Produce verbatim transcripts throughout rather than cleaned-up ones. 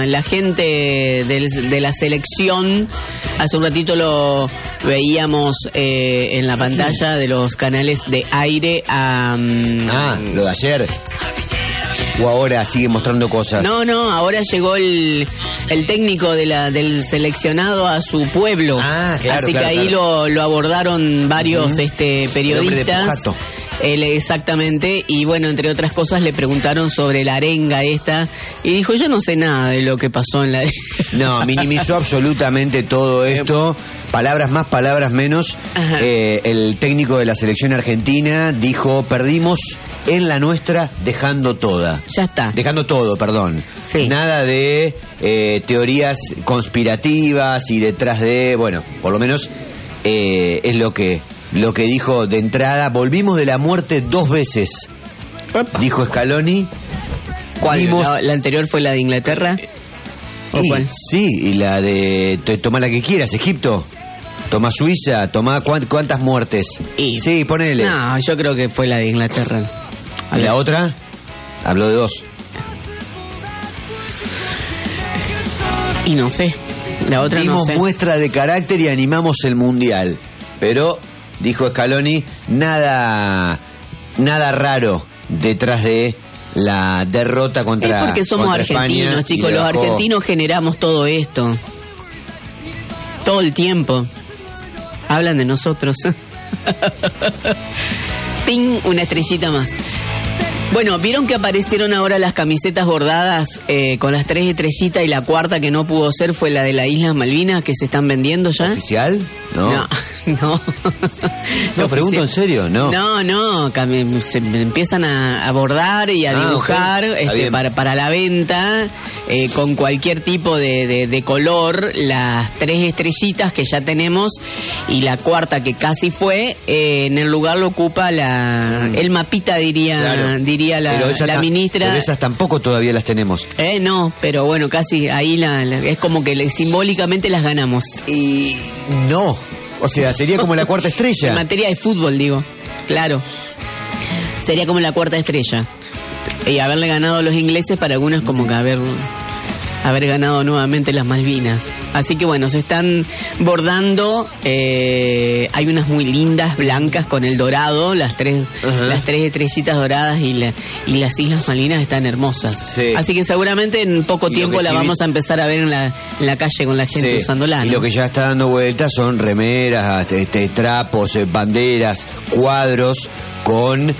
la, la gente del, de la selección. Hace un ratito lo veíamos eh, en la pantalla de los canales de aire. Um, ah, lo de ayer. ¿O ahora sigue mostrando cosas? No, no, ahora llegó el, el técnico de la, del seleccionado a su pueblo. Ah, claro, Así claro, que ahí claro. lo, lo abordaron varios uh-huh. este, periodistas. Él, exactamente, y bueno, entre otras cosas le preguntaron sobre la arenga esta, y dijo, yo no sé nada de lo que pasó en la... No, minimizó absolutamente todo esto, palabras más, palabras menos. Eh, el técnico de la selección argentina dijo, perdimos en la nuestra dejando toda. Ya está. Dejando todo, perdón. Sí. Nada de eh, teorías conspirativas y detrás de, bueno, por lo menos eh, es lo que... Lo que dijo de entrada, volvimos de la muerte dos veces, Opa. dijo Scaloni. ¿Cuál? Vimos... ¿La, ¿La anterior fue la de Inglaterra? ¿O y, cuál? Sí, y la de toma la que quieras, Egipto. Toma Suiza, toma cuant, cuántas muertes. Y... Sí, ponele. No, yo creo que fue la de Inglaterra. ¿Y la otra? Habló de dos. Y no sé. La otra Dimos no sé. muestra de carácter y animamos el mundial. Pero... dijo Scaloni, nada nada raro detrás de la derrota contra es porque somos argentinos, España, chicos, los bajó... argentinos generamos todo esto todo el tiempo, hablan de nosotros. Ping, una estrellita más. Bueno, ¿vieron que aparecieron ahora las camisetas bordadas eh, con las tres estrellitas y la cuarta que no pudo ser fue la de las Islas Malvinas que se están vendiendo ya? ¿Oficial? No. No, no. No, pregunto en serio, no. No, no, se empiezan a, a bordar y a ah, dibujar okay. este, para, para la venta eh, con cualquier tipo de, de, de color, las tres estrellitas que ya tenemos y la cuarta que casi fue, eh, en el lugar lo ocupa la el mapita, diría, claro. diría la, la ministra. Pero esas tampoco todavía las tenemos. Eh, no, pero bueno, casi ahí la, la, es como que le, simbólicamente las ganamos. Y no, o sea, sería como la cuarta estrella. En materia de fútbol, digo, claro. Sería como la cuarta estrella. Y haberle ganado a los ingleses para algunos como que haber... haber ganado nuevamente las Malvinas. Así que bueno, se están bordando, eh, hay unas muy lindas, blancas con el dorado, las tres uh-huh. las tres estrellitas doradas y, la, y las Islas Malvinas están hermosas. Sí. Así que seguramente en poco y tiempo la sí vamos vi... a empezar a ver en la, en la calle con la gente sí. usándola, ¿no? Y lo que ya está dando vueltas son remeras, este, trapos, banderas, cuadros con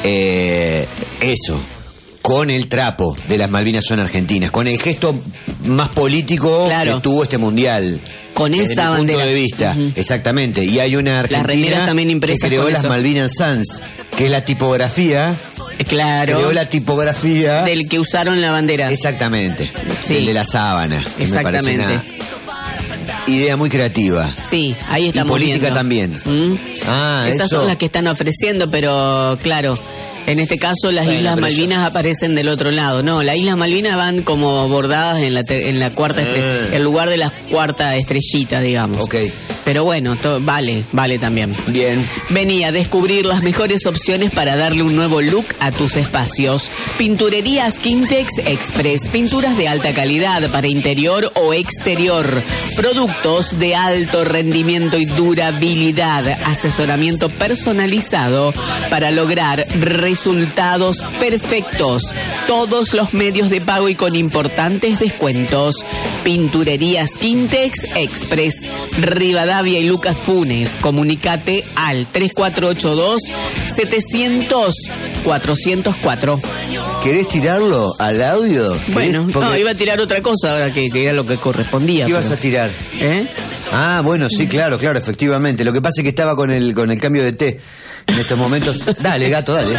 eh, eso. Con el trapo de las Malvinas son argentinas, con el gesto más político claro. que tuvo este mundial. Con esa desde mi bandera. punto de vista, uh-huh. exactamente. Y hay una argentina también que creó las Malvinas Sans, que es la tipografía. Claro. Creó la tipografía del que usaron la bandera. Exactamente. Sí. El de la sábana. Exactamente. Me parece una idea muy creativa. Sí, ahí estamos y política viendo. también. ¿Mm? Ah, Esas eso. son las que están ofreciendo, pero claro. En este caso las bueno, Islas Malvinas yo... aparecen del otro lado. No, las Islas Malvinas van como bordadas en la te- en la cuarta estrella, en lugar de la cuarta estrellita, digamos. Ok. Pero bueno, to- vale, vale también. Bien. Vení a descubrir las mejores opciones para darle un nuevo look a tus espacios. Pinturerías Quintex Express. Pinturas de alta calidad para interior o exterior. Productos de alto rendimiento y durabilidad. Asesoramiento personalizado para lograr resultados perfectos. Todos los medios de pago y con importantes descuentos. Pinturerías Quintex Express, Rivadavia y Lucas Funes. Comunicate al tres cuatro ocho dos, setecientos, cuatrocientos cuatro. ¿Querés tirarlo al audio? Bueno, Porque... no, iba a tirar otra cosa ahora que, que era lo que correspondía. ¿Qué pero... ibas a tirar? ¿Eh? Ah, bueno, sí, claro, claro, efectivamente. Lo que pasa es que estaba con el con el cambio de té en estos momentos. Dale, gato, dale.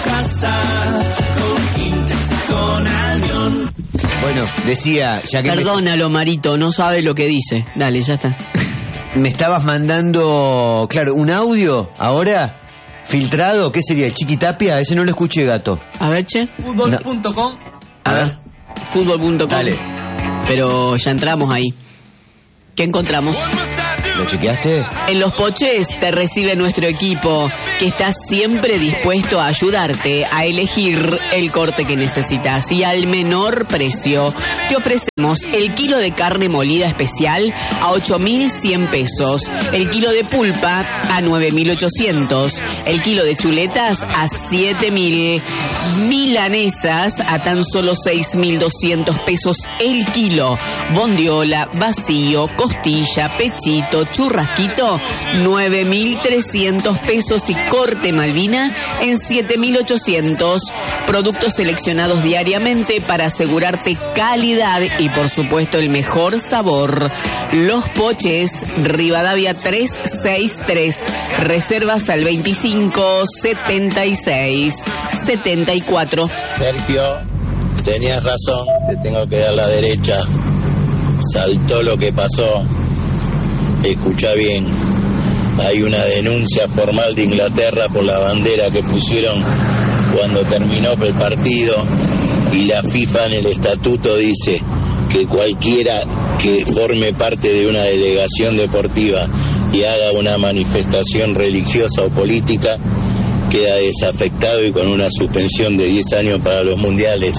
Bueno, decía, ya que Perdónalo, me... Marito, no sabe lo que dice. Dale, ya está. Me estabas mandando, claro, un audio ahora filtrado. ¿Qué sería? ¿Chiquitapia? Ese no lo escuché, gato. A ver, che. Fútbol punto com. A ver. Fútbol punto com. Dale. Pero ya entramos ahí. ¿Qué encontramos? ¿Lo chequeaste? En Los Poches te recibe nuestro equipo, que está siempre dispuesto a ayudarte a elegir el corte que necesitas y al menor precio. Te ofrecemos el kilo de carne molida especial a ocho mil cien pesos, el kilo de pulpa a nueve mil ochocientos, el kilo de chuletas a siete mil, milanesas a tan solo seis mil doscientos pesos el kilo, bondiola, vacío, costilla, pechito, churrasquito, nueve mil trescientos pesos y corte Malvina en siete mil ochocientos. Productos seleccionados diariamente para asegurarte calidad y por supuesto el mejor sabor. Los Poches, Rivadavia trescientos sesenta y tres. Reservas al veinticinco setenta y seis setenta y cuatro. Sergio, tenías razón, te tengo que dar la derecha. Saltó lo que pasó. Escucha bien, hay una denuncia formal de Inglaterra por la bandera que pusieron cuando terminó el partido, y la FIFA en el estatuto dice que cualquiera que forme parte de una delegación deportiva y haga una manifestación religiosa o política queda desafectado y con una suspensión de diez años para los mundiales.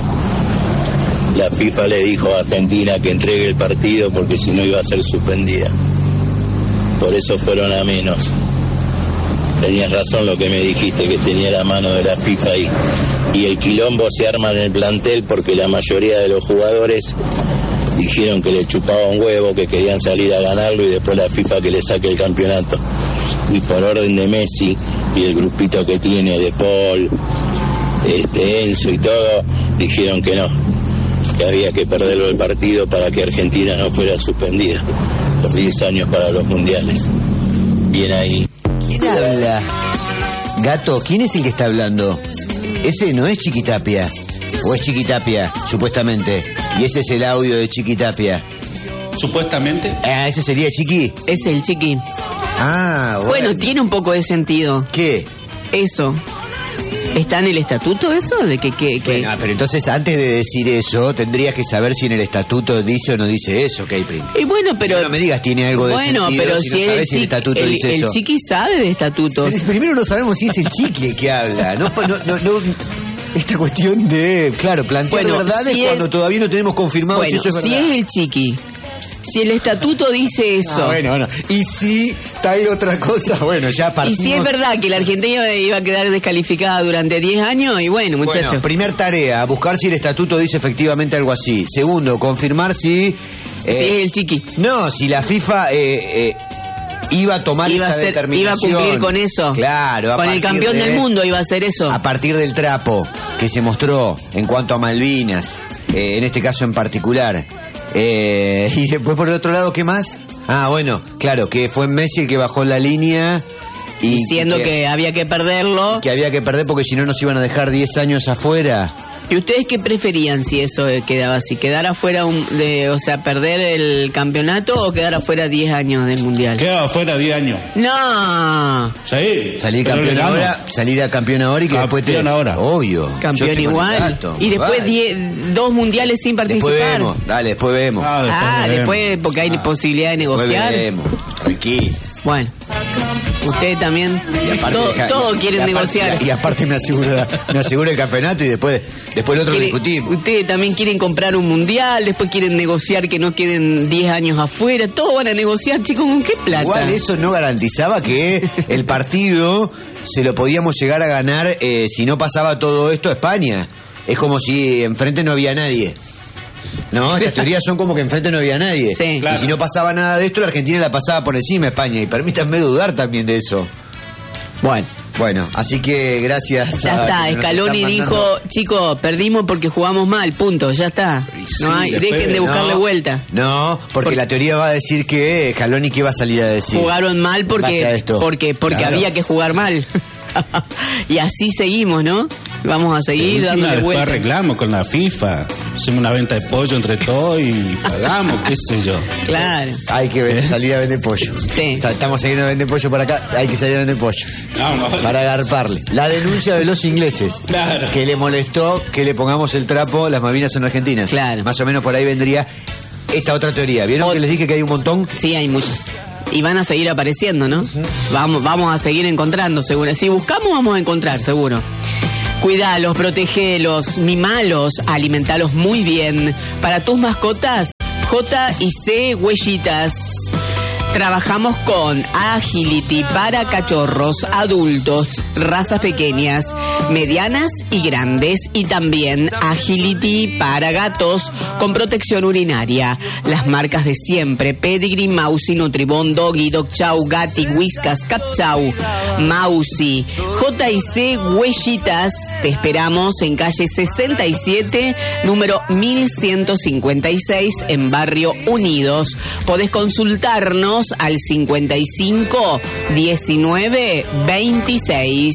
La FIFA le dijo a Argentina que entregue el partido porque si no iba a ser suspendida. Por eso fueron a menos. Tenías razón lo que me dijiste, que tenía la mano de la FIFA ahí. Y el quilombo se arma en el plantel porque la mayoría de los jugadores dijeron que le chupaba un huevo, que querían salir a ganarlo y después la FIFA que le saque el campeonato. Y por orden de Messi y el grupito que tiene de Paul, este Enzo y todo, dijeron que no, que había que perderlo el partido para que Argentina no fuera suspendida por diez años para los mundiales. Bien ahí. ¿Quién habla? Gato, ¿quién es el que está hablando? Ese no es Chiquitapia. ¿O es Chiquitapia, supuestamente? Y ese es el audio de Chiquitapia. ¿Supuestamente? Ah, ese sería Chiqui. Es el Chiqui. Ah, bueno. Bueno, tiene un poco de sentido. ¿Qué? Eso. ¿Está en el estatuto eso? De que, que, que... Bueno, pero entonces antes de decir eso, tendrías que saber si en el estatuto dice o no dice eso, Capri. Y bueno, pero... No me digas tiene algo de bueno, sentido pero si, si no sabes el, si el estatuto el, dice el eso. Chiqui sabe de estatutos. Pero primero no sabemos si es el Chiqui el que habla. No, no, no, no, esta cuestión de, claro, plantear Bueno, verdades si cuando es- todavía no tenemos confirmado Bueno, si eso es si verdad. es el Chiqui, si el estatuto dice eso... Ah, bueno, bueno. Y si está ahí otra cosa, bueno, ya Y partimos. si es verdad que la Argentina iba a quedar descalificada durante diez años, y bueno, muchachos. Bueno, primer tarea, buscar si el estatuto dice efectivamente algo así. Segundo, confirmar si... si es eh, el Chiqui. no, si la FIFA eh, eh, iba a tomar Iba esa a, ser- iba a determinación. cumplir con eso. Claro, a Con el partir campeón de- del mundo iba a hacer eso. A partir del trapo que se mostró en cuanto a Malvinas, eh, en este caso en particular. Eh, y después por el otro lado, ¿qué más? Ah, bueno, claro, que fue Messi el que bajó la línea y Diciendo que, que había que perderlo. que había que perder porque si no nos iban a dejar diez años afuera. ¿Y ustedes qué preferían si eso eh, quedaba así? ¿Quedar afuera, un, de, o sea, perder el campeonato o quedar afuera diez años del mundial? Queda afuera diez años. No, Sí. Salir pero campeón le gano. ahora, salir a campeón ahora y que después te... Campeón ahora. Obvio. campeón Yo tengo el igual. dato, Y después vale. diez, dos mundiales sin Después participar. vemos, dale, después vemos. Ah, Ah, vemos. después porque hay Ah. posibilidad de Después negociar. vemos, tranquilo. Bueno, ustedes también, Y aparte todo, deja- todo y- quieren y aparte- negociar. Y, aparte me asegura, me asegura el campeonato y después, después el otro Quiere- discutimos. Ustedes también quieren comprar un mundial, después quieren negociar que no queden diez años afuera. Todos van a negociar, chicos, ¿con qué plata? Igual eso no garantizaba que el partido se lo podíamos llegar a ganar eh, si no pasaba todo esto a España. Es como si enfrente no había nadie. No, las teorías son como que enfrente no había nadie. Sí. Claro. Y si no pasaba nada de esto, la Argentina la pasaba por encima a España. Y permítanme dudar también de eso. Bueno, Bueno, así que gracias. ya a está. quienes nos Scaloni están dijo, mandando- chicos, perdimos porque jugamos mal, punto, ya está. sí, No hay, después- dejen de buscarle No, vuelta. No, porque Por- la teoría va a decir que Scaloni que va a salir a decir. Jugaron mal En base a porque esto. porque porque Claro. había que jugar mal. Y así seguimos, ¿no? Vamos a De seguir última, dándole después vuelta. arreglamos con la FIFA. Hacemos una venta de pollo entre todos y pagamos, qué sé yo. Claro. Hay que ver- salir a vender pollo. Sí. Está- Estamos saliendo a vender pollo para acá, hay que salir a vender pollo. Vamos, Para agarparle. La denuncia de los ingleses. Claro. Que le molestó que le pongamos el trapo, las Malvinas son argentinas. Claro. Más o menos por ahí vendría esta otra teoría. ¿Vieron Ot- que les dije que hay un montón? Sí, hay muchos. Y van a seguir apareciendo, ¿no? Uh-huh. Vamos, vamos a seguir encontrando, seguro. Si buscamos, vamos a encontrar, seguro. Cuidalos, protegelos, mimalos, alimentalos muy bien. Para tus mascotas, J y C Huellitas. Trabajamos con Agility para cachorros, adultos, razas pequeñas, medianas y grandes, y también Agility para gatos con protección urinaria. Las marcas de siempre: Pedigree, Mausi, Nutribón, Doggy, Dog Chow, Gatti, Whiskas, Cat Chow, Mausi. J y C Huellitas, te esperamos en calle sesenta y siete, número mil ciento cincuenta y seis, en Barrio Unidos. Podés consultarnos al cincuenta y cinco, diecinueve, veintiséis.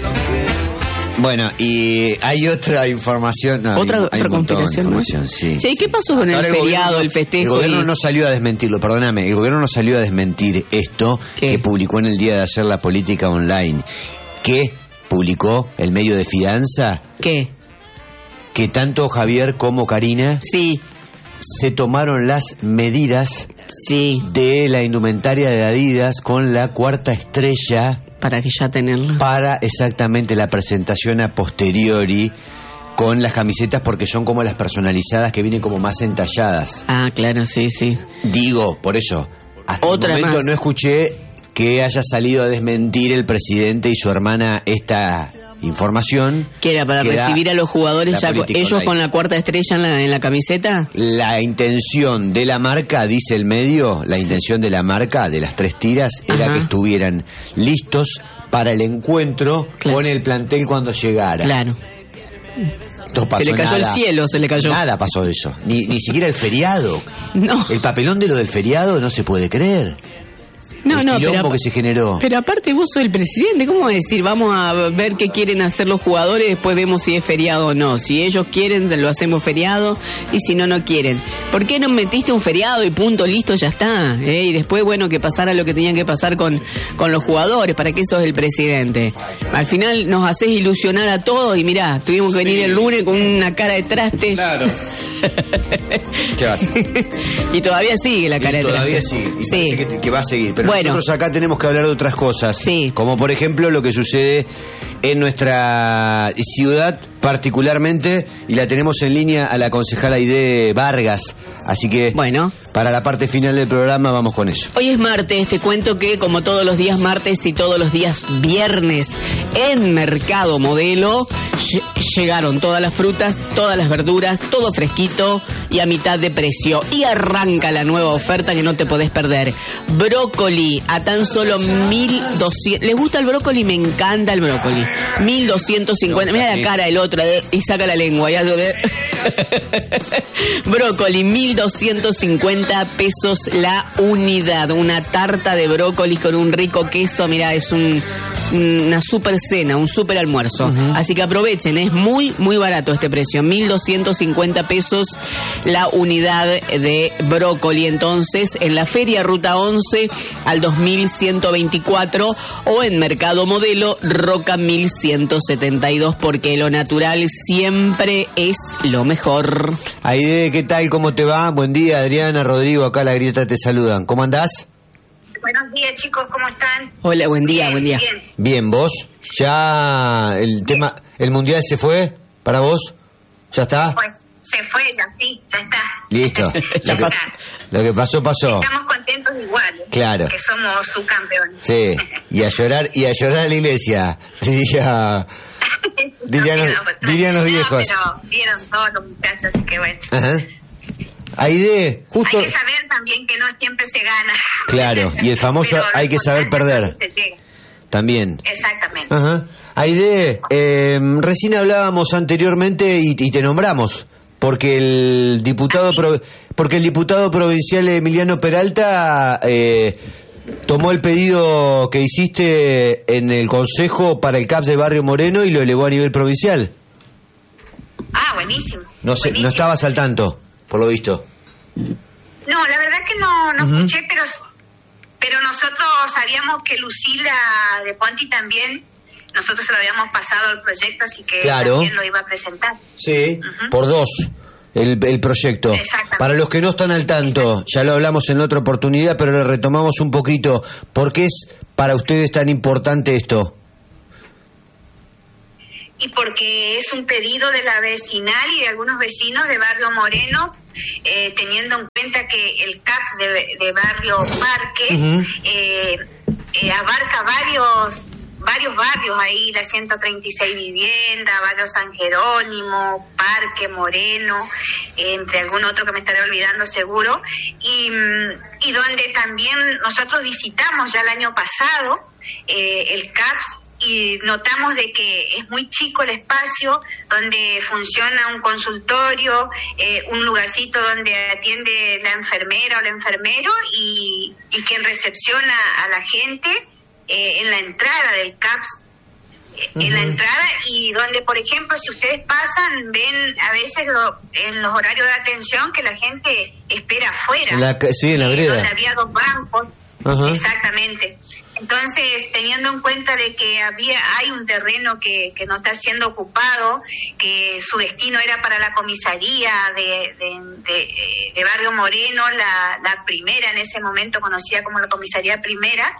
Bueno, y hay otra información. No, otra hay, otra hay un montón de información, ¿no? sí. Sí, ¿qué pasó con Ahora el el feriado, gobierno, el festejo? El gobierno y... no salió a desmentirlo, perdóname, el gobierno no salió a desmentir esto. ¿Qué? Que publicó en el día de ayer la política online. ¿Qué publicó el medio de Fidanza? ¿Qué? Que tanto Javier como Karina sí. se tomaron las medidas sí. de la indumentaria de Adidas con la cuarta estrella. Para que ya tenerla. Para exactamente la presentación a posteriori con las camisetas, porque son como las personalizadas que vienen como más entalladas. Ah, claro, sí, sí. Digo, por eso, hasta Otra el momento más. no escuché que haya salido a desmentir el presidente y su hermana esta información. ¿Qué era? ¿Para recibir a los jugadores ya ellos online con la cuarta estrella en la, en la camiseta? La intención de la marca, dice el medio, la intención de la marca, de las tres tiras, era Ajá. que estuvieran listos para el encuentro claro. con el plantel cuando llegara. Claro. No pasó se le cayó nada. el cielo, se le cayó. Nada pasó de eso. Ni, ni siquiera el feriado. No. El papelón de lo del feriado no se puede creer. No, el no, pero, que se generó. Pero aparte vos sos el presidente, ¿cómo decir? Vamos a ver qué quieren hacer los jugadores, después vemos si es feriado o no. Si ellos quieren, lo hacemos feriado, y si no, no quieren. ¿Por qué no metiste un feriado y punto, listo, ya está? ¿Eh? Y después, bueno, que pasara lo que tenían que pasar con, con los jugadores. ¿Para qué sos el presidente? Al final nos haces ilusionar a todos y mirá, tuvimos que venir sí. el lunes con una cara de traste. Claro. ¿Qué vas? Y todavía sigue la cara y de todavía traste. sigue. Y sí. parece que, que va a seguir. Pero bueno. nosotros acá tenemos que hablar de otras cosas. Sí. Como por ejemplo lo que sucede en nuestra ciudad particularmente, y la tenemos en línea a la concejala Aide Vargas. Así que bueno, para la parte final del programa vamos con eso. Hoy es martes, te cuento que como todos los días martes y todos los días viernes en Mercado Modelo llegaron todas las frutas, todas las verduras, todo fresquito y a mitad de precio. Y arranca la nueva oferta que no te podés perder. Brócoli a tan solo mil doscientos. ¿Les gusta el brócoli? Me encanta el brócoli. mil doscientos cincuenta. Mira la cara del otro y saca la lengua. Ya de... Brócoli, mil doscientos cincuenta pesos la unidad. Una tarta de brócoli con un rico queso. Mira, es un, una super cena, un super almuerzo. Uh-huh. Así que aprovechen, es muy, muy barato este precio. mil doscientos cincuenta pesos la unidad de brócoli. Entonces, en la Feria Ruta once al dos mil ciento veinticuatro o en Mercado Modelo Roca mil ciento setenta y dos, porque lo natural siempre es lo mejor. Aide, ¿qué tal? ¿Cómo te va? Buen día, Adriana, Rodrigo, acá La Grieta te saludan. ¿Cómo andás? Buenos días, chicos, ¿cómo están? Hola, buen día, bien, buen día. Bien. Bien, ¿vos? ¿Ya el bien. tema, el mundial se fue para vos? ¿Ya está? Pues, se fue, ya sí, ya está. Listo. ya lo, que, pasó. lo que pasó, pasó. Estamos contentos igual. Claro. Que somos subcampeones. Sí, y a llorar, y a llorar a la iglesia. Diría, dirían, no, los, no, dirían los no, viejos. Pero vieron todos los muchachos, así que bueno. Ajá. Aide, justo... Hay que saber también que no siempre se gana. Claro, y el famoso hay que saber perder. También. Exactamente. Ajá. Aide, eh, recién hablábamos anteriormente y, y te nombramos, porque el diputado pro, porque el diputado provincial Emiliano Peralta eh, tomó el pedido que hiciste en el Consejo para el C A P de Barrio Moreno y lo elevó a nivel provincial. Ah, buenísimo. No sé, buenísimo. no estabas al tanto, por lo visto. No, la verdad que no, no uh-huh. escuché, pero pero nosotros sabíamos que Lucila de Ponti también, nosotros se lo habíamos pasado el proyecto, así que claro. también lo iba a presentar. Sí, uh-huh. por dos. el, el proyecto. Para los que no están al tanto, ya lo hablamos en otra oportunidad, pero le retomamos un poquito. ¿Por qué es para ustedes tan importante esto? Y porque es un pedido de la vecinal y de algunos vecinos de Barrio Moreno, eh, teniendo en cuenta que el C A P de, de Barrio Parque uh-huh. eh, eh, abarca varios varios barrios ahí, la ciento treinta y seis Vivienda, Barrio San Jerónimo, Parque Moreno, eh, entre algún otro que me estaré olvidando seguro, y, y donde también nosotros visitamos ya el año pasado eh, el C A P y notamos de que es muy chico el espacio donde funciona un consultorio, eh, un lugarcito donde atiende la enfermera o el enfermero y, y quien recepciona a la gente eh, en la entrada del C A P S, uh-huh. en la entrada, y donde, por ejemplo, si ustedes pasan, ven a veces lo, en los horarios de atención que la gente espera afuera. La, sí, en la vereda. Donde había dos bancos. Uh-huh. Exactamente. Entonces, teniendo en cuenta de que había hay un terreno que, que no está siendo ocupado, que su destino era para la comisaría de, de, de, de Barrio Moreno, la, la primera en ese momento conocida como la comisaría primera,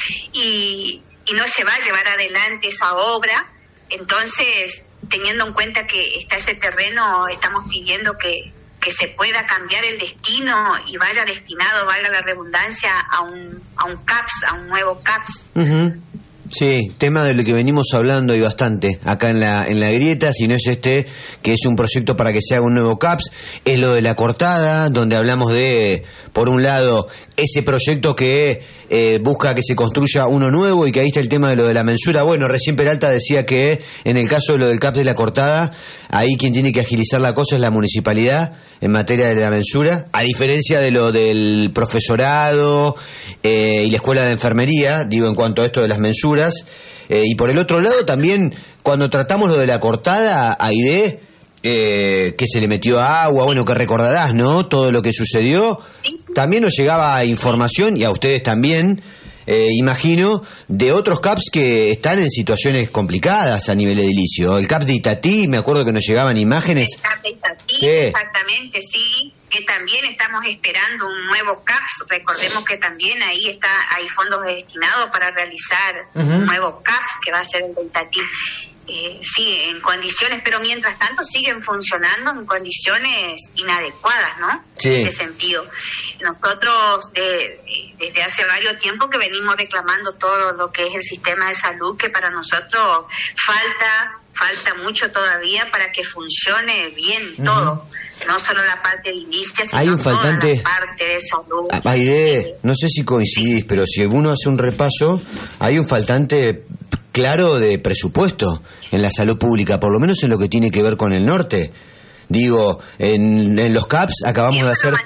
y, y no se va a llevar adelante esa obra. Entonces, teniendo en cuenta que está ese terreno, estamos pidiendo que que se pueda cambiar el destino y vaya destinado, valga la redundancia, a un a un C A P S, a un nuevo C A P S. Uh-huh. Sí, tema del que venimos hablando y bastante acá en la en la grieta, si no es este, que es un proyecto para que se haga un nuevo C A P S, es lo de la cortada, donde hablamos de, por un lado, ese proyecto que eh, busca que se construya uno nuevo, y que ahí está el tema de lo de la mensura. Bueno, recién Peralta decía que en el caso de lo del C A P S de la cortada, ahí quien tiene que agilizar la cosa es la municipalidad en materia de la mensura, a diferencia de lo del profesorado eh, y la escuela de enfermería, digo, en cuanto a esto de las mensuras. Eh, y por el otro lado también, cuando tratamos lo de la cortada, Aide, eh, que se le metió agua, bueno, que recordarás, ¿no? Todo lo que sucedió, también nos llegaba información, y a ustedes también, eh, imagino, de otros C A P S que están en situaciones complicadas a nivel edilicio. El C A P S de Itatí, me acuerdo que nos llegaban imágenes. El C A P S de Itatí, sí. Exactamente, sí, que también estamos esperando un nuevo C A P S. Recordemos que también ahí está hay fondos destinados para realizar uh-huh. un nuevo C A P S, que va a ser el de Itatí. Eh, sí, en condiciones, pero mientras tanto siguen funcionando en condiciones inadecuadas, ¿no? Sí. En ese sentido. Nosotros de, desde hace varios tiempo que venimos reclamando todo lo que es el sistema de salud, que para nosotros falta falta mucho todavía para que funcione bien uh-huh. todo. No solo la parte edilicia, sino hay un faltante, toda la parte de salud. Aide, no sé si coincidís, pero si uno hace un repaso, hay un faltante claro de presupuesto en la salud pública, por lo menos en lo que tiene que ver con el norte. Digo, en, en los C A P S acabamos de hacer...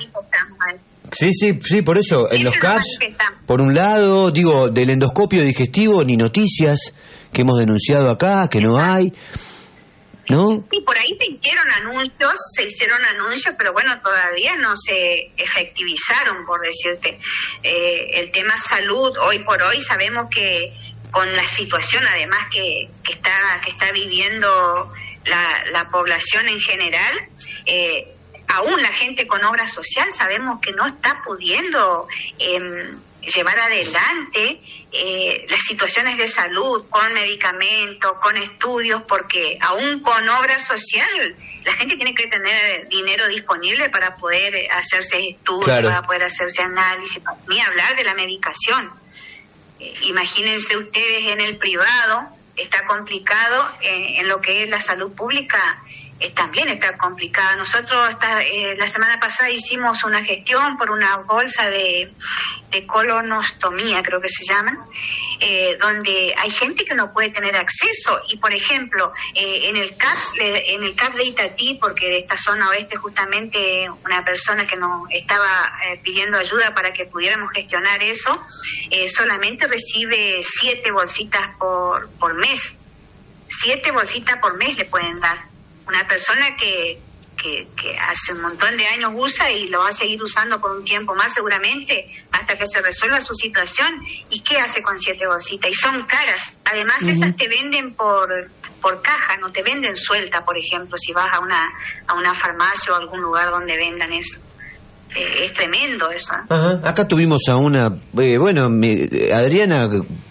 Sí, sí, sí, por eso, sí, en los C A P S, por un lado, digo, del endoscopio digestivo, ni noticias que hemos denunciado acá, que no hay, ¿no? Sí, por ahí se hicieron anuncios, se hicieron anuncios, pero bueno, todavía no se efectivizaron, por decirte. Eh, el tema salud, hoy por hoy, sabemos que con la situación además que, que está que está viviendo la, la población en general, eh, aún la gente con obra social sabemos que no está pudiendo eh, llevar adelante eh, las situaciones de salud con medicamentos, con estudios, porque aún con obra social la gente tiene que tener dinero disponible para poder hacerse estudios, claro. para poder hacerse análisis, ni hablar de la medicación. Imagínense ustedes en el privado, está complicado, eh, en lo que es la salud pública eh, también está complicada. Nosotros esta, eh, la semana pasada hicimos una gestión por una bolsa de, de colonostomía, creo que se llaman, eh, donde hay gente que no puede tener acceso. Y por ejemplo, eh, en el C A P S, en el C A P S de Itatí, porque de esta zona oeste justamente una persona que nos estaba eh, pidiendo ayuda para que pudiéramos gestionar eso, eh, solamente recibe siete bolsitas por, por mes. Siete bolsitas por mes le pueden dar. Una persona que, que, que hace un montón de años usa y lo va a seguir usando por un tiempo más seguramente hasta que se resuelva su situación. ¿Y qué hace con siete bolsitas? Y son caras. Además, uh-huh. esas te venden por por caja, no te venden suelta, por ejemplo, si vas a una a una farmacia o algún lugar donde vendan eso. Eh, es tremendo eso. Ajá. Acá tuvimos a una, eh, bueno, mi, Adriana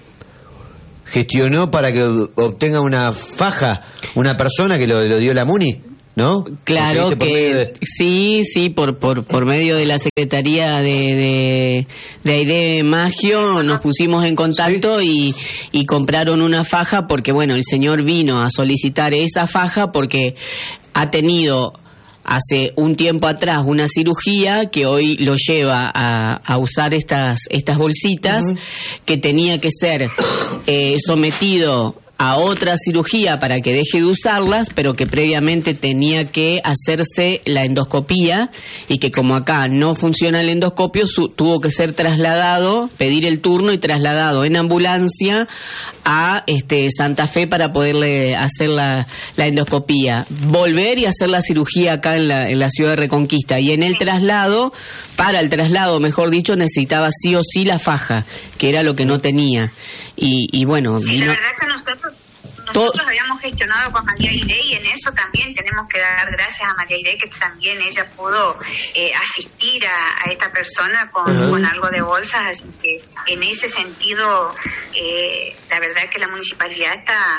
gestionó para que obtenga una faja, una persona que lo, lo dio la MUNI, ¿no? Claro que de... sí, sí, por por por medio de la Secretaría de de, de Aide Maggio nos pusimos en contacto, ¿sí? y, y compraron una faja porque, bueno, el señor vino a solicitar esa faja porque ha tenido hace un tiempo atrás una cirugía que hoy lo lleva a, a usar estas estas bolsitas, uh-huh. que tenía que ser eh, sometido a otra cirugía para que deje de usarlas, pero que previamente tenía que hacerse la endoscopía y que como acá no funciona el endoscopio, su, tuvo que ser trasladado, pedir el turno y trasladado en ambulancia a este Santa Fe para poderle hacer la, la endoscopía, volver y hacer la cirugía acá en la, en la ciudad de Reconquista. Y en el traslado, para el traslado, mejor dicho, necesitaba sí o sí la faja, que era lo que no tenía. Y, y bueno, sí, vino... la verdad que nosotros nosotros habíamos gestionado con María Aide y en eso también tenemos que dar gracias a María Aide, que también ella pudo eh, asistir a, a esta persona con, uh-huh. con algo de bolsas, así que en ese sentido eh, la verdad que la municipalidad está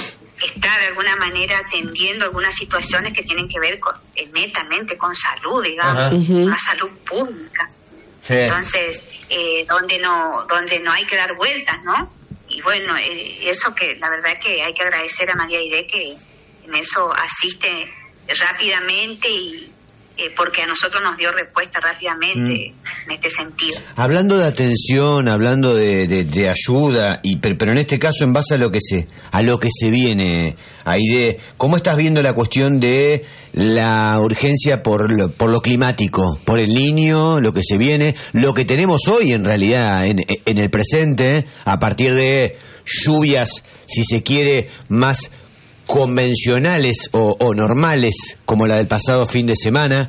está de alguna manera atendiendo algunas situaciones que tienen que ver con, eh, netamente con salud, digamos, uh-huh. una salud pública. Sí. Entonces, eh, donde no donde no hay que dar vueltas, ¿no? Y bueno, eh, eso que la verdad que hay que agradecer a María Aide que en eso asiste rápidamente y eh, porque a nosotros nos dio respuesta rápidamente mm. en este sentido. Hablando de atención, hablando de, de, de ayuda, y pero, pero en este caso en base a lo que se a lo que se viene, Aide, ¿cómo estás viendo la cuestión de la urgencia por lo, por lo climático, por el Niño, lo que se viene, lo que tenemos hoy en realidad en, en el presente, a partir de lluvias, si se quiere, más convencionales o, o normales, como la del pasado fin de semana?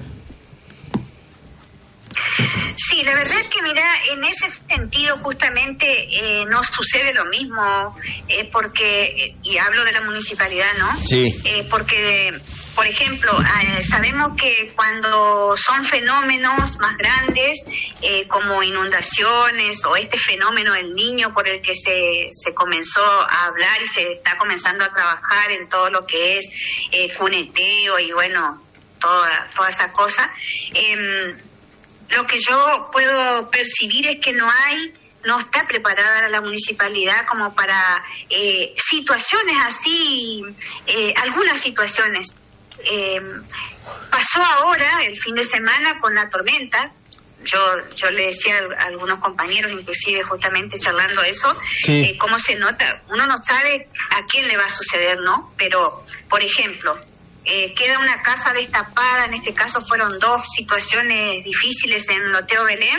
Sí, la verdad es que mira, en ese sentido justamente eh, no sucede lo mismo, eh, porque, y hablo de la municipalidad, ¿no? Sí. Eh, porque, por ejemplo, eh, sabemos que cuando son fenómenos más grandes, eh, como inundaciones o este fenómeno del Niño por el que se, se comenzó a hablar y se está comenzando a trabajar en todo lo que es eh, cuneteo y bueno, toda, toda esa cosa, eh, lo que yo puedo percibir es que no hay, no está preparada la municipalidad como para eh, situaciones así, eh, algunas situaciones. Eh, pasó ahora, el fin de semana, con la tormenta. Yo yo le decía a algunos compañeros, inclusive justamente charlando eso, sí. eh, cómo se nota. Uno no sabe a quién le va a suceder, ¿no? Pero, por ejemplo... Eh, queda una casa destapada, en este caso fueron dos situaciones difíciles en Loteo Belén,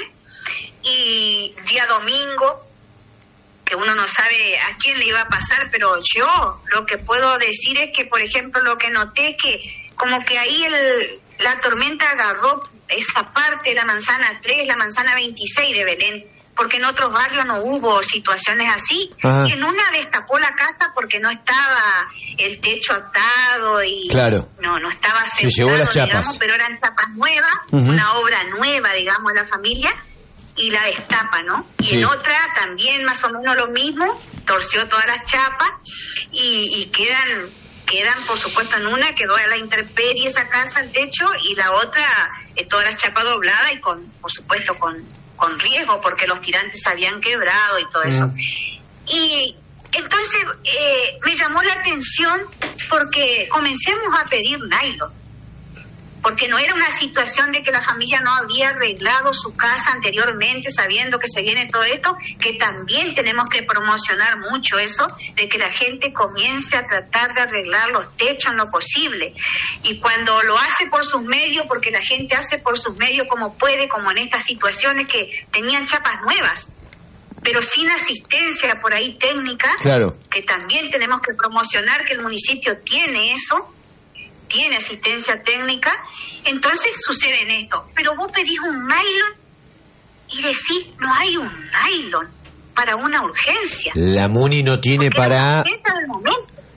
y día domingo, que uno no sabe a quién le iba a pasar, pero yo lo que puedo decir es que, por ejemplo, lo que noté es que como que ahí el, la tormenta agarró esa parte de la manzana tres, la manzana veintiséis de Belén, porque en otros barrios no hubo situaciones así. Ajá. Y en una destapó la casa porque no estaba el techo atado y claro. no no estaba sentado, se llevó las chapas. Digamos, pero eran chapas nuevas, uh-huh. una obra nueva, digamos, de la familia, y la destapa, ¿no? Y sí. en otra también más o menos lo mismo, torció todas las chapas y, y quedan... quedan, por supuesto, en una quedó a la intemperie esa casa, el techo, y la otra, eh, todas las chapas dobladas y con, por supuesto, con con riesgo porque los tirantes se habían quebrado y todo eso. Mm. Y entonces eh, me llamó la atención porque comencemos a pedir nylon, porque no era una situación de que la familia no había arreglado su casa anteriormente sabiendo que se viene todo esto, que también tenemos que promocionar mucho eso, de que la gente comience a tratar de arreglar los techos en lo posible, y cuando lo hace por sus medios, porque la gente hace por sus medios como puede, como en estas situaciones que tenían chapas nuevas, pero sin asistencia por ahí técnica, claro. que también tenemos que promocionar que el municipio tiene eso, tiene asistencia técnica, entonces sucede en esto. Pero vos pedís un nylon y decís, no hay un nylon para una urgencia. La MUNI no tiene porque para... La urgencia del momento.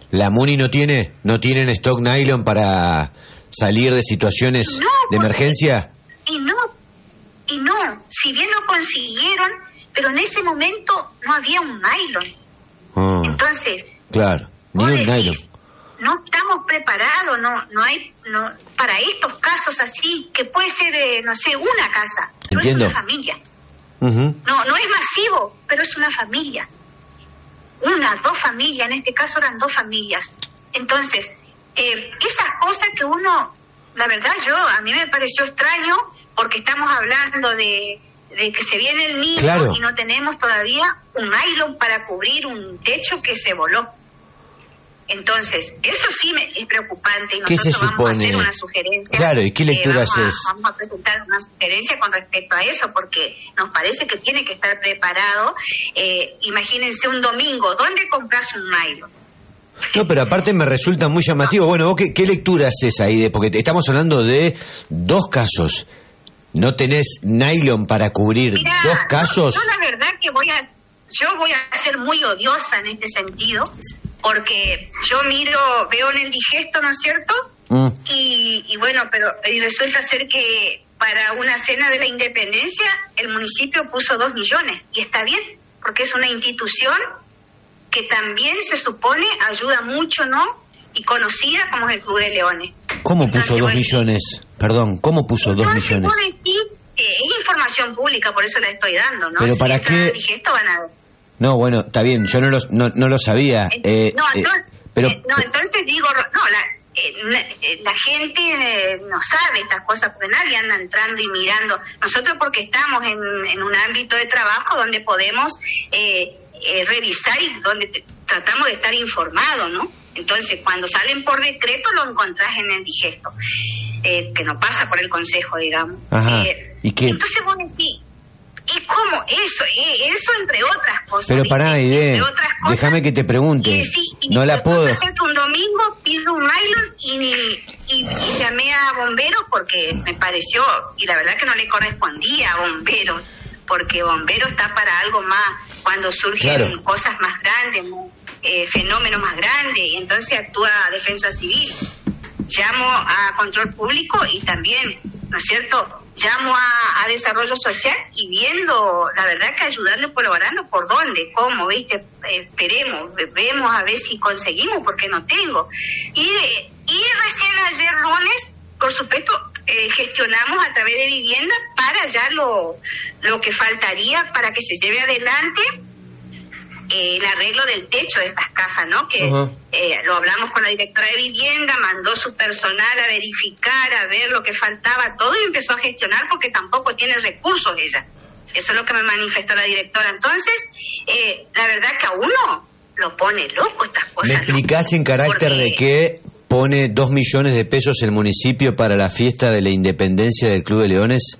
¿La Muni no tiene? ¿No tienen stock nylon para salir de situaciones no, de emergencia? Y no, y no. Si bien lo consiguieron, pero en ese momento no había un nylon. Oh, Entonces, claro, ni un decís, nylon. No estamos preparados, no, no hay, no, para estos casos así, que puede ser, eh, no sé, una casa, pero Entiendo. es una familia. Uh-huh. No, no es masivo, pero es una familia. Una, dos familias, en este caso eran dos familias. Entonces, eh, esas cosas que uno, la verdad, yo, a mí me pareció extraño, porque estamos hablando de, de que se viene el niño, claro, y no tenemos todavía un nylon para cubrir un techo que se voló. Entonces, eso sí me, es preocupante y nosotros se vamos supone? a hacer una sugerencia. Claro, ¿y qué lectura eh, vamos haces? A, vamos a presentar una sugerencia con respecto a eso, porque nos parece que tiene que estar preparado. Eh, imagínense un domingo, ¿dónde compras un nylon? No, pero aparte me resulta muy llamativo. Bueno, ¿vos qué, qué lectura haces ahí? De, porque te, estamos hablando de dos casos. ¿No tenés nylon para cubrir Mirá, dos casos? Yo, yo la verdad que voy a, yo voy a ser muy odiosa en este sentido, porque yo miro, veo en el digesto, ¿no es cierto? Mm. Y, y bueno, pero y resulta ser que para una cena de la independencia el municipio puso dos millones, y está bien, porque es una institución que también se supone ayuda mucho, ¿no? Y conocida como es el Club de Leones. ¿Cómo puso Entonces, dos bueno, millones? Perdón, ¿cómo puso dos entonces millones? vos decís que es información pública, por eso la estoy dando, ¿no? Pero Si ¿para entran qué? al digesto van a... No, bueno, está bien, yo no lo, no, no lo sabía. Eh, no, eh, entonces, pero, eh, no, entonces digo, no, la, eh, la, eh, la gente eh, no sabe estas cosas, porque nadie anda entrando y mirando. Nosotros porque estamos en, en un ámbito de trabajo donde podemos eh, eh, revisar y donde te, tratamos de estar informados, ¿no? Entonces, cuando salen por decreto, lo encontrás en el digesto, eh, que no pasa por el consejo, digamos. Ajá, Eh, ¿y qué? Entonces vos decís, ¿y cómo? Eso, eh, eso entre otras cosas. pero ¿viste? pará, Aide, Entre otras cosas, déjame que te pregunte. y decís, y No la después puedo... de hacer un domingo, pido un nylon y, y, y llamé a bomberos porque me pareció, y la verdad que no le correspondía a bomberos, porque bomberos está para algo más, cuando surgen Claro. cosas más grandes, eh, fenómenos más grandes, y entonces actúa Defensa Civil. Llamo a Control Público y también, ¿no es cierto?, llamo a, a Desarrollo Social y viendo, la verdad que ayudando y colaborando por dónde, cómo, ¿viste? Eh, esperemos, vemos a ver si conseguimos, porque no tengo. Y, y recién ayer lunes, por supuesto, eh, gestionamos a través de vivienda para ya lo, lo que faltaría para que se lleve adelante eh, el arreglo del techo de estas casas, ¿no? Que Uh-huh. eh, lo hablamos con la directora de vivienda, mandó su personal a verificar, a ver lo que faltaba, todo, y empezó a gestionar porque tampoco tiene recursos ella. Eso es lo que me manifestó la directora. Entonces, eh, la verdad que a uno lo pone loco estas ¿Me cosas. ¿no? explicás en carácter Porque- de qué pone dos millones de pesos el municipio para la fiesta de la independencia del Club de Leones?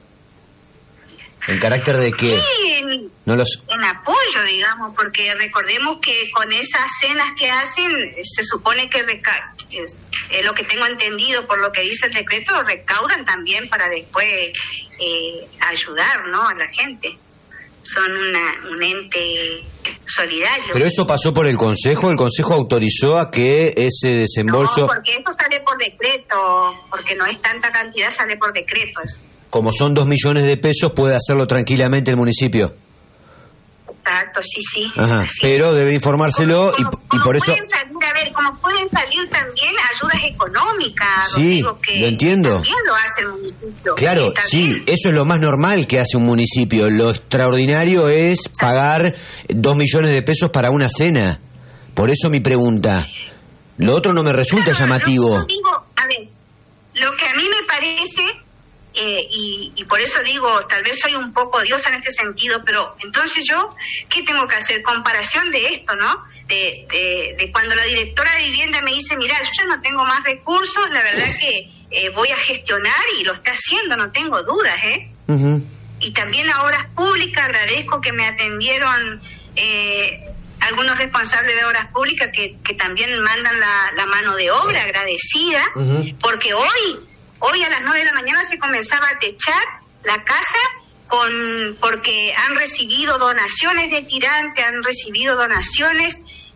¿En carácter de qué? Sí, en, No los... en apoyo, digamos, porque recordemos que con esas cenas que hacen, se supone que reca es, es lo que tengo entendido por lo que dice el decreto, recaudan también para después eh, ayudar, ¿no?, a la gente. Son una, un ente solidario. Pero eso pasó por el Consejo, el Consejo autorizó a que ese desembolso, No, porque eso sale por decreto, porque no es tanta cantidad, sale por decreto eso. como son dos millones de pesos, puede hacerlo tranquilamente el municipio. Exacto, sí, sí. Ajá, así. pero debe informárselo Como- y, como- y como por eso... pueden salir, a ver, como pueden salir también ayudas económicas, Sí, Rodrigo, que lo entiendo. también lo hace el municipio. Claro, Está sí, bien. eso es lo más normal que hace un municipio. Lo extraordinario es pagar dos millones de pesos para una cena. Por eso mi pregunta. Lo otro no me resulta Claro, llamativo. yo digo, a ver, lo que a mí me parece, eh, y, y por eso digo, tal vez soy un poco odiosa en este sentido, pero entonces yo, ¿qué tengo que hacer? Comparación de esto, ¿no? De, de, de cuando la directora de vivienda me dice, mira, yo ya no tengo más recursos, la verdad que eh, voy a gestionar, y lo está haciendo, no tengo dudas, ¿eh? Ujú. Y también a Obras Públicas, agradezco que me atendieron eh, algunos responsables de Obras Públicas que, que también mandan la, la mano de obra, agradecida, Ujú. porque hoy, hoy a las nueve de la mañana se comenzaba a techar la casa con porque han recibido donaciones de tirante, han recibido donaciones,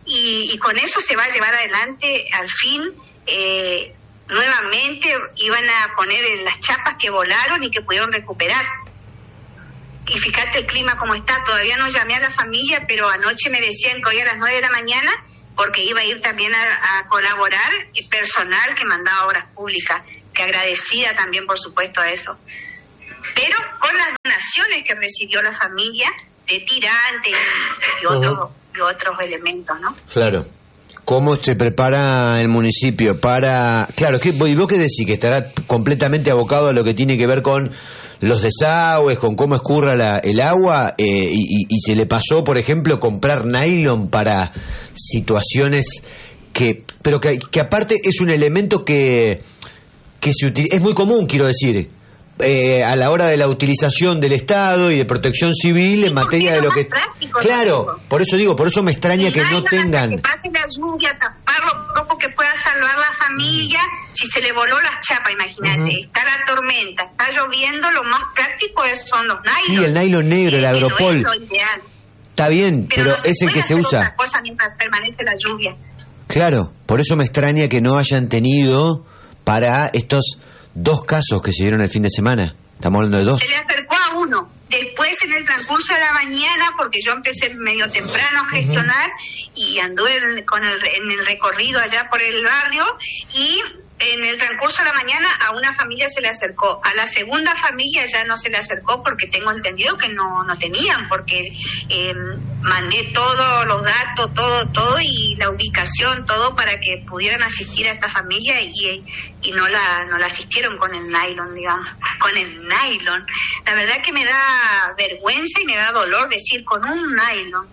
y, y con eso se va a llevar adelante al fin. Eh, nuevamente iban a poner en las chapas que volaron y que pudieron recuperar. Y fíjate el clima como está, todavía no llamé a la familia, pero anoche me decían que hoy a las nueve de la mañana, porque iba a ir también a, a colaborar, y personal que mandaba obras públicas, que agradecida también por supuesto a eso. Pero con las donaciones que recibió la familia de tirantes y, y, otros, uh-huh. y otros elementos, ¿no? Claro. ¿Cómo se prepara el municipio para...? Claro, ¿qué, ¿y vos qué decís? ¿Que estará completamente abocado a lo que tiene que ver con los desagües, con cómo escurra la, el agua? Eh, y, y, y se le pasó, por ejemplo, comprar nylon para situaciones que... Pero que, que aparte es un elemento que, que se utiliza... Es muy común, quiero decir... Eh, a la hora de la utilización del Estado y de protección civil en materia de lo que... Práctico, claro, práctico. Por eso digo, por eso me extraña que no tengan... Que pase la lluvia, taparlo poco que pueda salvar la familia, si se le voló las chapas, imagínate, uh-huh. está la tormenta, está lloviendo, lo más práctico es, son los nylon. Sí, el nylon negro, el agropol. No es lo ideal. Está bien, pero, pero no es el que se usa. Otra cosa mientras permanece la lluvia. Claro, por eso me extraña que no hayan tenido para estos... Dos casos que se dieron el fin de semana. Estamos hablando de dos. Se le acercó a uno. Después, en el transcurso de la mañana, porque yo empecé medio temprano a gestionar, uh-huh. y anduve en, con el, en el recorrido allá por el barrio, y en el transcurso de la mañana a una familia se le acercó. A la segunda familia ya no se le acercó porque tengo entendido que no, no tenían, porque eh, mandé todos los datos, todo, todo, y la ubicación, todo, para que pudieran asistir a esta familia, y, y no la, no la asistieron con el nylon, digamos, con el nylon. La verdad que me da vergüenza y me da dolor decir con un nylon.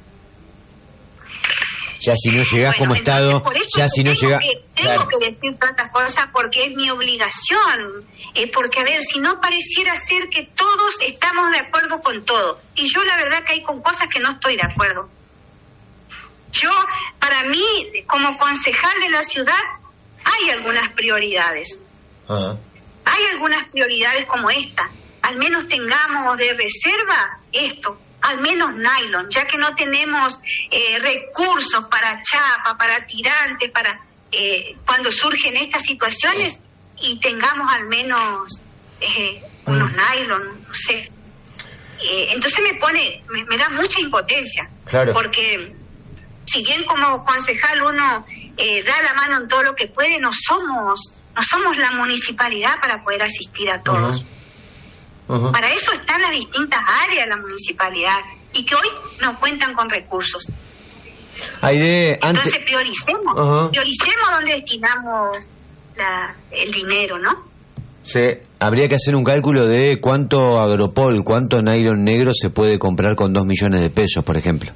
Ya si no llegás bueno, como Estado, ya si no llegás... Tengo claro. que decir tantas cosas porque es mi obligación, eh, porque a ver, si no pareciera ser que todos estamos de acuerdo con todo, y yo la verdad que hay con cosas que no estoy de acuerdo. Yo, para mí, como concejal de la ciudad, hay algunas prioridades. Uh-huh. Hay algunas prioridades como esta. Al menos tengamos de reserva esto. Al menos nylon, ya que no tenemos eh, recursos para chapa, para tirantes, para eh, cuando surgen estas situaciones, y tengamos al menos eh, unos mm. nylon, no sé. Eh, entonces me pone, me, me da mucha impotencia, claro. porque si bien como concejal uno eh, da la mano en todo lo que puede, no somos, no somos la municipalidad para poder asistir a todos. Uh-huh. Uh-huh. Para eso están las distintas áreas de la municipalidad y que hoy no cuentan con recursos. Aide, Entonces antes... prioricemos, uh-huh. prioricemos dónde destinamos la, el dinero, ¿no? Sí, habría que hacer un cálculo de cuánto agropol, cuánto nylon negro se puede comprar con dos millones de pesos, por ejemplo.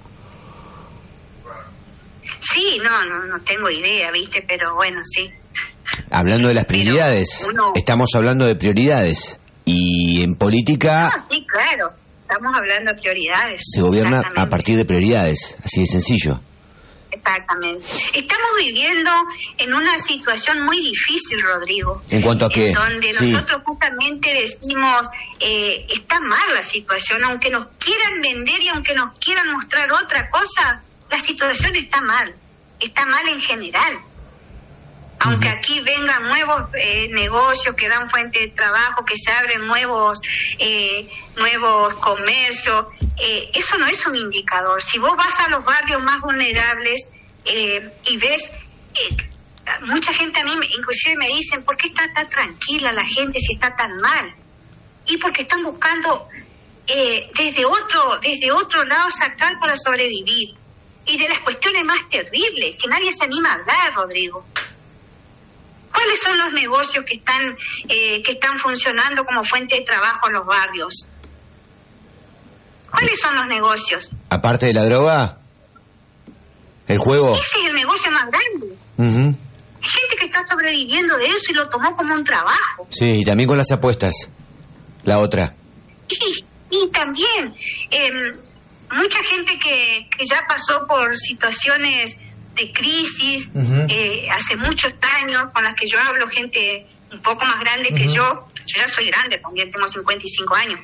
Sí, no, no, no tengo idea, ¿viste? Pero bueno, sí. Hablando de las prioridades, uno... estamos hablando de prioridades. Y en política... Ah, sí, claro, estamos hablando de prioridades. Se gobierna a partir de prioridades, así de sencillo. Exactamente. Estamos viviendo en una situación muy difícil, Rodrigo. ¿En cuanto a qué? Donde sí. nosotros justamente decimos, eh, está mal la situación, aunque nos quieran vender y aunque nos quieran mostrar otra cosa, la situación está mal, está mal en general. Aunque aquí vengan nuevos eh, negocios que dan fuente de trabajo, que se abren nuevos eh, nuevos comercios, eh, eso no es un indicador. Si vos vas a los barrios más vulnerables eh, y ves, eh, mucha gente a mí inclusive me dicen, ¿por qué está tan tranquila la gente si está tan mal? Y porque están buscando eh, desde otro desde otro lado sacar para sobrevivir. Y de las cuestiones más terribles, que nadie se anima a hablar, Rodrigo. ¿Cuáles son los negocios que están eh, que están funcionando como fuente de trabajo en los barrios? ¿Cuáles son los negocios? Aparte de la droga, el juego. Ese es el negocio más grande. Uh-huh. Hay gente que está sobreviviendo de eso y lo tomó como un trabajo. Sí, y también con las apuestas, la otra. Y, y también eh, mucha gente que, que ya pasó por situaciones de crisis, uh-huh. eh, hace muchos años, con las que yo hablo, gente un poco más grande uh-huh. que yo, yo ya soy grande, también tengo cincuenta y cinco años,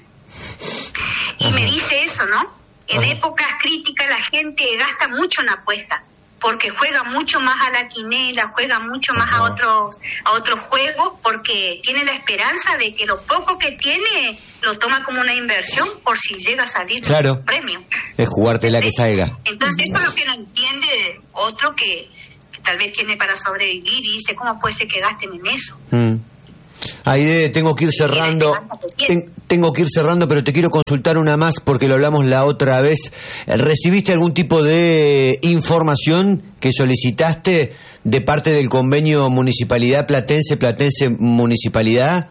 y uh-huh. me dice eso, ¿no? En uh-huh. épocas críticas la gente gasta mucho en apuestas, porque juega mucho más a la quinela, juega mucho más a otros a otros juegos, porque tiene la esperanza de que lo poco que tiene lo toma como una inversión por si llega a salir claro. un premio. Es jugártela que salga. Entonces eso es lo que no entiende otro que, que tal vez tiene para sobrevivir y dice, ¿cómo puede ser que gasten en eso? Mm. Aide, tengo que ir cerrando, ten, tengo que ir cerrando, pero te quiero consultar una más porque lo hablamos la otra vez. ¿Recibiste algún tipo de información que solicitaste de parte del convenio Municipalidad Platense, Platense Municipalidad?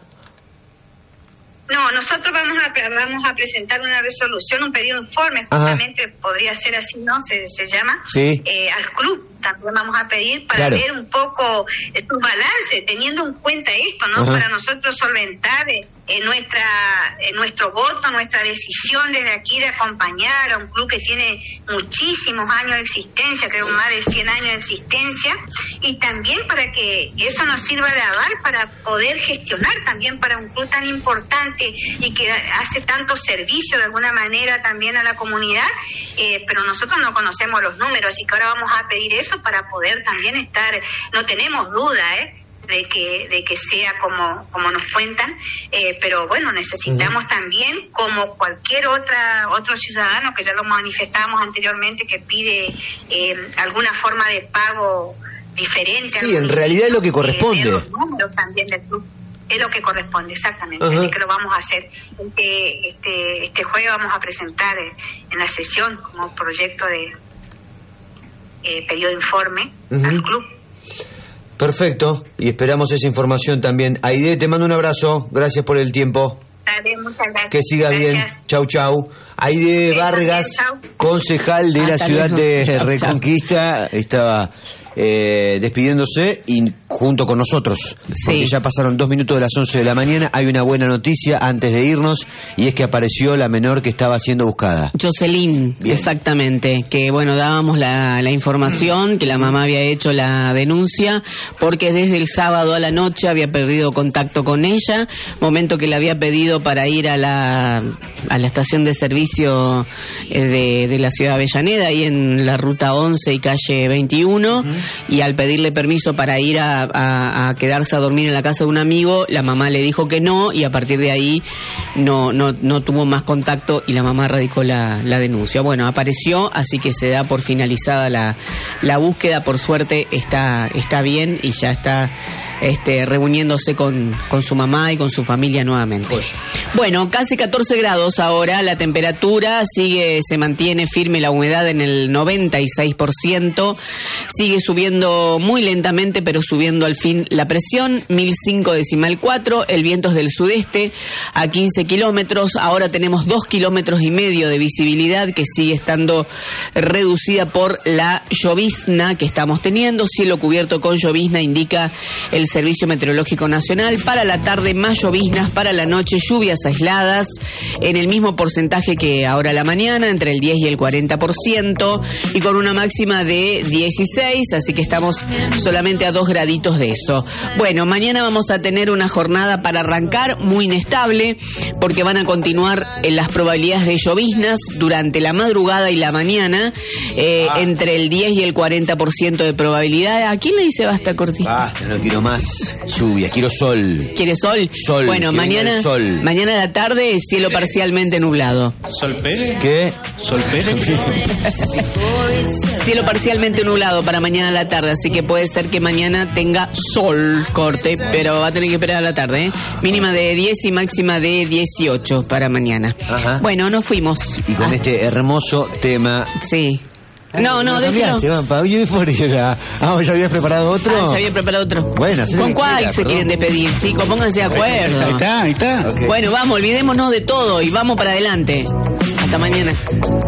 No, nosotros vamos a vamos a presentar una resolución, un pedido de informe, justamente Ajá. podría ser así, ¿no? Se, se llama, sí. eh, al club. También vamos a pedir para claro. ver un poco eh, su balance, teniendo en cuenta esto, ¿no? Ajá. Para nosotros solventar eh, eh, nuestra eh, nuestro voto, nuestra decisión desde aquí de acompañar a un club que tiene muchísimos años de existencia, creo más de cien años de existencia, y también para que eso nos sirva de aval para poder gestionar también para un club tan importante y que hace tanto servicio de alguna manera también a la comunidad, eh, pero nosotros no conocemos los números, así que ahora vamos a pedir eso para poder también estar, no tenemos duda, ¿eh? de que de que sea como como nos cuentan, eh, pero bueno, necesitamos uh-huh. también, como cualquier otra otro ciudadano que ya lo manifestamos anteriormente, que pide eh, alguna forma de pago diferente. Sí, en realidad es lo que corresponde. Eh, los números también del club. Es lo que corresponde, exactamente. Uh-huh. Así que lo vamos a hacer. Este, este, este jueves vamos a presentar en la sesión como proyecto de Eh, pedido de informe uh-huh. al club. Perfecto, y esperamos esa información también. Aide, te mando un abrazo, gracias por el tiempo. Dale, muchas gracias. Que siga gracias. bien, chau chau. Aide sí, Vargas, también, concejal de Hasta la ciudad luego. de chau, Reconquista, chau. estaba eh, despidiéndose y junto con nosotros, sí. porque ya pasaron dos minutos de las once de la mañana. Hay una buena noticia antes de irnos, y es que apareció la menor que estaba siendo buscada. Jocelyn, bien. exactamente, que bueno, dábamos la, la información que la mamá había hecho la denuncia porque desde el sábado a la noche había perdido contacto con ella, momento que le había pedido para ir a la a la estación de servicio de, de la ciudad de Avellaneda, ahí en la ruta once y calle veintiuno, uh-huh. y al pedirle permiso para ir a, a, a quedarse a dormir en la casa de un amigo, la mamá le dijo que no, y a partir de ahí no no no tuvo más contacto y la mamá radicó la, la denuncia. Bueno, apareció, así que se da por finalizada la, la búsqueda. Por suerte está, está bien y ya está este, reuniéndose con, con su mamá y con su familia nuevamente. Oye. Bueno, casi catorce grados ahora, la temperatura sigue, se mantiene firme, la humedad en el noventa y seis por ciento, sigue subiendo muy lentamente, pero subiendo al fin la presión, mil cinco decimal cuatro, el viento es del sudeste a quince kilómetros, ahora tenemos dos kilómetros y medio de visibilidad que sigue estando reducida por la llovizna que estamos teniendo, cielo cubierto con llovizna, indica el Servicio Meteorológico Nacional. Para la tarde más lloviznas, para la noche lluvias aisladas en el mismo porcentaje que ahora a la mañana, entre el diez y el cuarenta por ciento, y con una máxima de dieciséis, así que estamos solamente a dos graditos de eso. Bueno, mañana vamos a tener una jornada para arrancar muy inestable, porque van a continuar en las probabilidades de lloviznas durante la madrugada y la mañana, eh, ah. entre el diez y el cuarenta por ciento de probabilidad. ¿A quién le dice basta, Corti? Basta, no quiero más lluvia, quiero sol. ¿Quiere sol? Sol. Bueno, mañana, sol. mañana a la tarde, cielo parcialmente nublado. ¿Sol Pérez? ¿Qué? ¿Sol Pérez? Cielo parcialmente nublado para mañana a la tarde, así que puede ser que mañana tenga sol, Corte, pero va a tener que esperar a la tarde, ¿eh? Mínima de diez y máxima de dieciocho para mañana. Ajá. Bueno, nos fuimos. Y con ah. este hermoso tema. Sí. No, no, déjelo. Ah, ¿ya habías preparado otro? Ah, ya había preparado otro. Bueno, ¿con cuál quiera, se perdón. quieren despedir, chicos? Pónganse de acuerdo. Ahí está, ahí está. Okay. Bueno, vamos, olvidémonos de todo y vamos para adelante. Hasta mañana.